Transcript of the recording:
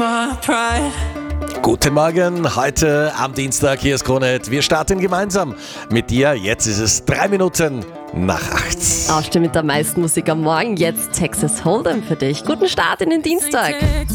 my pride. Guten Morgen, heute am Dienstag, hier ist Krone. Wir starten gemeinsam mit dir. Jetzt ist es 3 Minuten nach 8. Aufstehen mit der meisten Musik am Morgen. Jetzt Texas Hold'em für dich. Guten Start in den Dienstag.